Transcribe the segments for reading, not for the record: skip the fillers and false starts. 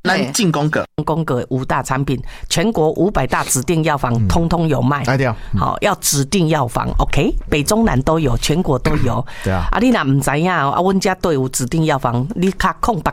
咱进攻个 5大产品，全国500大指定药房通通有卖。 对啊， 好，要指定药房 ，OK， 北中南都有，全国都有。 对啊， 你若唔知影啊，阮家都有指定药房，你卡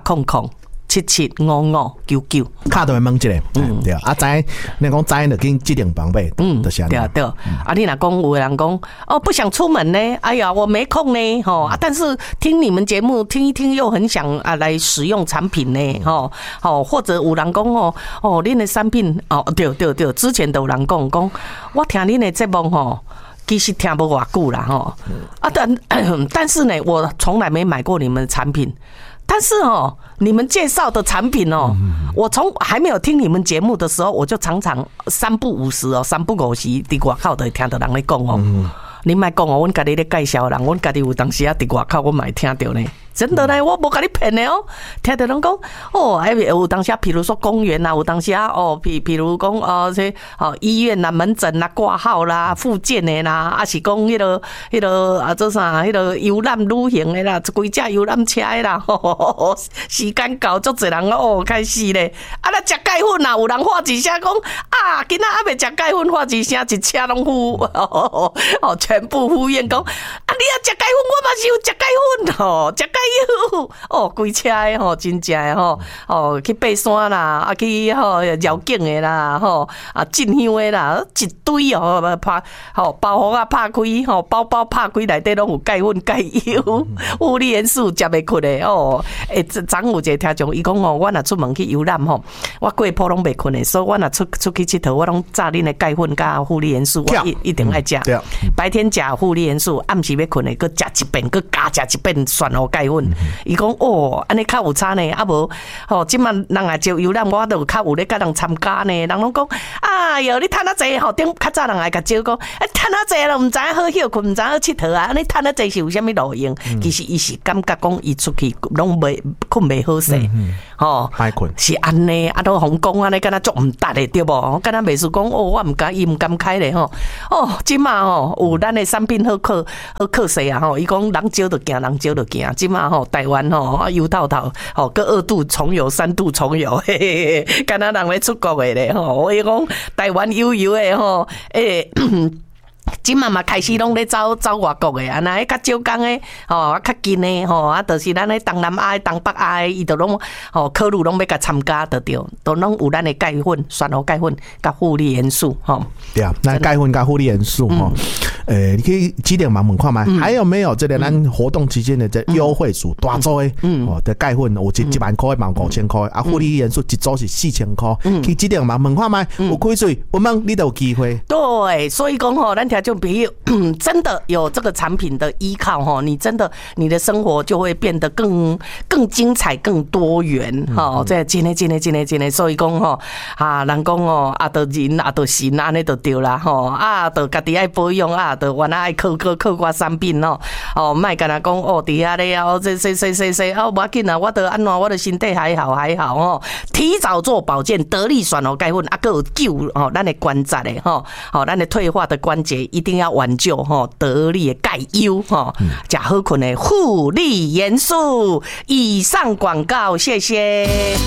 0800775599， 卡都会问一下，对啊，知你讲知就跟指定房买，就是对对。你若讲有人讲不想出门呢，哎呀我没空呢，但是听你们节目听一听又很想来使用产品呢，或者有人讲恁的产品对，之前都有人讲我听恁的节目其实听不偌久啦但是呢，我从来没买过你们的产品。但是你们介绍的产品我从还没有听你们节目的时候，我就常常3不5时3不5时伫外口就会听到人咧讲你莫讲阮家己咧介绍人，阮家己有当时伫外口我嘛会听到呢。真的呢，我无甲你骗的听到人讲有当时譬如说公园有当时譬如讲医院啦、门诊啦、挂号啦、复健的啦，是讲迄个做啥迄个游览旅行的啦，规只游览车的啦，时间到足侪人开始咧。咱食钙粉啦，有人喊一声讲今仔还未食钙粉，喊一声一车拢全部敷衍讲你要食钙粉，我嘛是有食钙粉食钙规车的真正的去爬山啦，去绕境的啦，进香的啦，一堆包袱拍开，包拍开内底拢有钙粉、钙油、物理元素，食袂困的昨有一个听众，伊讲我若出门去游览我过坡拢袂困的，所以我若出去佚佗，我拢炸恁的钙粉加护理元素，我一定爱食。白天食护理元素，暗时要困的，搁食一遍，搁加食一遍蒜头钙粉。伊讲安尼较有差呢，无即满人也招游览，我都较有咧甲人参加呢。人拢讲哟，你趁啊济顶较早人爱甲招讲，趁啊济咯，毋知影好休困，毋知影好佚佗啊，安尼趁啊济是有啥物路用？其实伊是感觉讲伊出去拢困袂好势， 歹困是安尼，都互讲安尼，敢若足毋值的对无？敢若袂是讲我毋敢，伊毋敢开咧即满有咱的产品好靠势啊伊讲人招就惊，人招就惊，即满台湾油透透搁2度重游、3度重游，敢若人要出国的咧我讲台湾油的即嘛开始拢咧走外国的，安那较少工的较近的就是咱咧东南亚、东北亚，伊都拢考虑拢要甲参加得着，都拢有咱的钙粉、酸核钙粉甲护理元素对啊，那钙粉甲护理元素你可以指定问看卖，还有没有这个咱活动期间的这优惠组大组的的钙粉有1万块、15000块啊，护理元素一组是4000块，去指定问看卖，有开水，问你都有机会。 对，所以讲咱听众朋友真的有这个产品的依靠你真的你的生活就会变得更精彩、更多元这真的，所以讲人讲就人就神安尼就对啦就家己爱保养就原来爱靠我产品莫干那讲伫遐咧无要紧我就安怎我的身体还好提早做保健，得力酸核钙粉还有救咱的关节的咱的退化的关节一定要挽救得力的钙优吃好困的护理元素。以上广告，谢谢。